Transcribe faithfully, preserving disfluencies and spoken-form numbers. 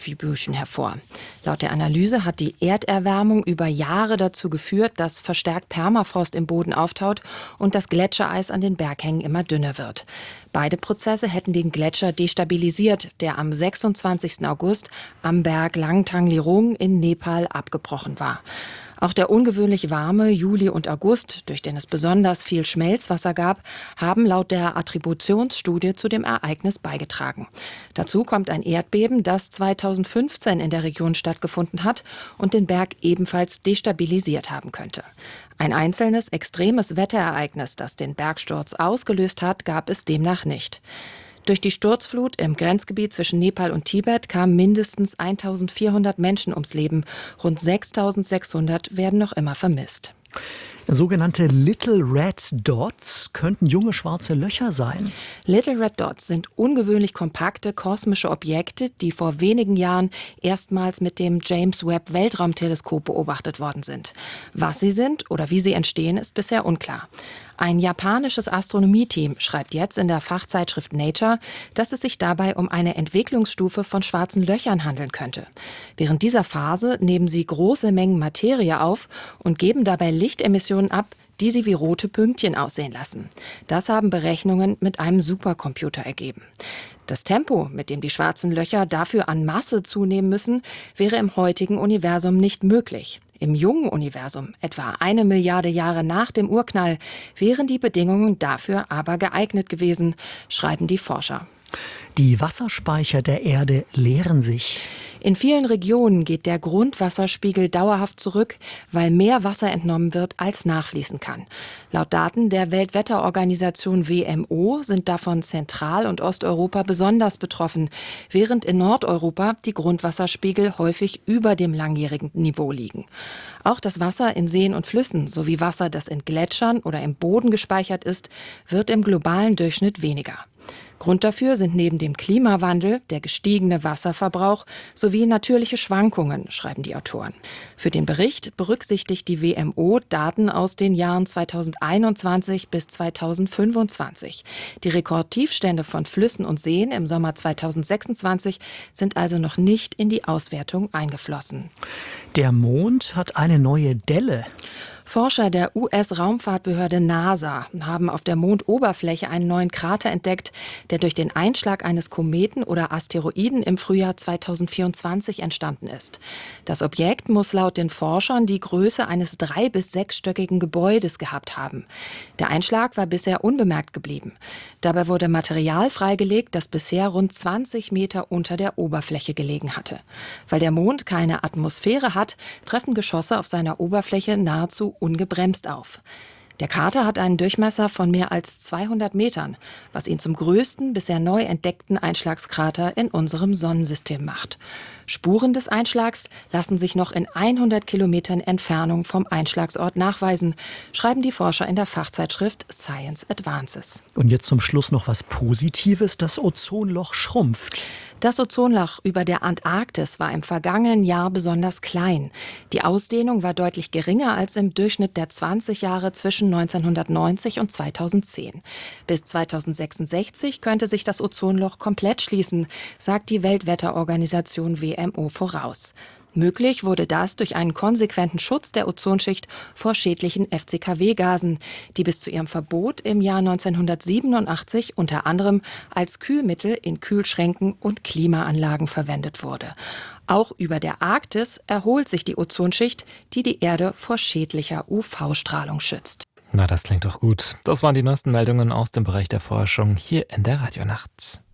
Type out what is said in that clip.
Attribution hervor. Laut der Analyse hat die Erderwärmung über Jahre dazu geführt, dass verstärkt Permafrost im Boden auftaut und das Gletschereis an den Berghängen immer dünner wird. Beide Prozesse hätten den Gletscher destabilisiert, der am sechsundzwanzigsten August am Berg Langtang-Lirung in Nepal abgebrochen war. Auch der ungewöhnlich warme Juli und August, durch den es besonders viel Schmelzwasser gab, haben laut der Attributionsstudie zu dem Ereignis beigetragen. Dazu kommt ein Erdbeben, das zweitausendfünfzehn in der Region stattgefunden hat und den Berg ebenfalls destabilisiert haben könnte. Ein einzelnes extremes Wetterereignis, das den Bergsturz ausgelöst hat, gab es demnach nicht. Durch die Sturzflut im Grenzgebiet zwischen Nepal und Tibet kamen mindestens eintausendvierhundert Menschen ums Leben. Rund sechstausendsechshundert werden noch immer vermisst. Sogenannte Little Red Dots könnten junge schwarze Löcher sein. Little Red Dots sind ungewöhnlich kompakte kosmische Objekte, die vor wenigen Jahren erstmals mit dem James Webb Weltraumteleskop beobachtet worden sind. Was sie sind oder wie sie entstehen, ist bisher unklar. Ein japanisches Astronomieteam schreibt jetzt in der Fachzeitschrift Nature, dass es sich dabei um eine Entwicklungsstufe von schwarzen Löchern handeln könnte. Während dieser Phase nehmen sie große Mengen Materie auf und geben dabei Lichtemissionen ab, die sie wie rote Pünktchen aussehen lassen. Das haben Berechnungen mit einem Supercomputer ergeben. Das Tempo, mit dem die schwarzen Löcher dafür an Masse zunehmen müssen, wäre im heutigen Universum nicht möglich. Im jungen Universum, etwa eine Milliarde Jahre nach dem Urknall, wären die Bedingungen dafür aber geeignet gewesen, schreiben die Forscher. Die Wasserspeicher der Erde leeren sich. In vielen Regionen geht der Grundwasserspiegel dauerhaft zurück, weil mehr Wasser entnommen wird, als nachfließen kann. Laut Daten der Weltwetterorganisation W M O sind davon Zentral- und Osteuropa besonders betroffen, während in Nordeuropa die Grundwasserspiegel häufig über dem langjährigen Niveau liegen. Auch das Wasser in Seen und Flüssen sowie Wasser, das in Gletschern oder im Boden gespeichert ist, wird im globalen Durchschnitt weniger. Grund dafür sind neben dem Klimawandel der gestiegene Wasserverbrauch sowie natürliche Schwankungen, schreiben die Autoren. Für den Bericht berücksichtigt die W M O Daten aus den Jahren zweitausendeinundzwanzig bis zweitausendfünfundzwanzig. Die Rekordtiefstände von Flüssen und Seen im Sommer zweitausendsechsundzwanzig sind also noch nicht in die Auswertung eingeflossen. Der Mond hat eine neue Delle. Forscher der U S-Raumfahrtbehörde NASA haben auf der Mondoberfläche einen neuen Krater entdeckt, der durch den Einschlag eines Kometen oder Asteroiden im Frühjahr zweitausendvierundzwanzig entstanden ist. Das Objekt muss laut den Forschern die Größe eines drei- bis sechsstöckigen Gebäudes gehabt haben. Der Einschlag war bisher unbemerkt geblieben. Dabei wurde Material freigelegt, das bisher rund zwanzig Meter unter der Oberfläche gelegen hatte. Weil der Mond keine Atmosphäre hat, treffen Geschosse auf seiner Oberfläche nahezu ungebremst auf. Der Krater hat einen Durchmesser von mehr als zweihundert Metern, was ihn zum größten bisher neu entdeckten Einschlagskrater in unserem Sonnensystem macht. Spuren des Einschlags lassen sich noch in hundert Kilometern Entfernung vom Einschlagsort nachweisen, schreiben die Forscher in der Fachzeitschrift Science Advances. Und jetzt zum Schluss noch was Positives. Das Ozonloch schrumpft. Das Ozonloch über der Antarktis war im vergangenen Jahr besonders klein. Die Ausdehnung war deutlich geringer als im Durchschnitt der zwanzig Jahre zwischen neunzehnhundertneunzig und zweitausendzehn. Bis zweitausendsechsundsechzig könnte sich das Ozonloch komplett schließen, sagt die Weltwetterorganisation W M O voraus. Möglich wurde das durch einen konsequenten Schutz der Ozonschicht vor schädlichen F C K W-Gasen, die bis zu ihrem Verbot im Jahr neunzehnhundertsiebenundachtzig unter anderem als Kühlmittel in Kühlschränken und Klimaanlagen verwendet wurde. Auch über der Arktis erholt sich die Ozonschicht, die die Erde vor schädlicher U V-Strahlung schützt. Na, das klingt doch gut. Das waren die neuesten Meldungen aus dem Bereich der Forschung hier in der Radionacht.